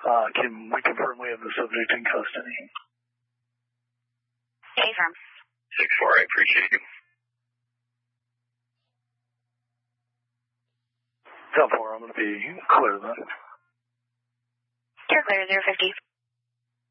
Can we confirm we have the subject in custody? Affirm. 6-4, I appreciate you. 10-4, I'm going to be clear then. You're clear, 050.